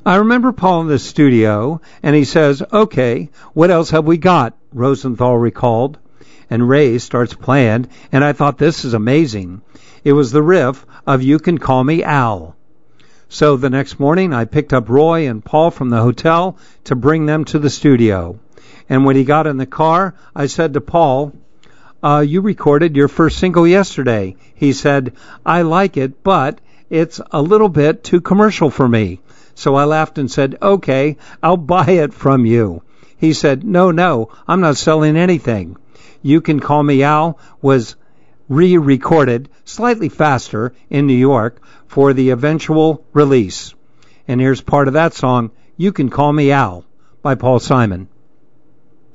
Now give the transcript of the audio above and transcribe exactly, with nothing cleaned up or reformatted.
I remember Paul in the studio, and he says, okay, what else have we got? Rosenthal recalled. And Ray starts playing, and I thought, this is amazing. It was the riff of You Can Call Me Al. So the next morning, I picked up Roy and Paul from the hotel to bring them to the studio. And when he got in the car, I said to Paul, uh, you recorded your first single yesterday. He said, I like it, but it's a little bit too commercial for me. So I laughed and said, okay, I'll buy it from you. He said, no, no, I'm not selling anything. You Can Call Me Al was re-recorded slightly faster in New York for the eventual release. And here's part of that song, You Can Call Me Al, by Paul Simon.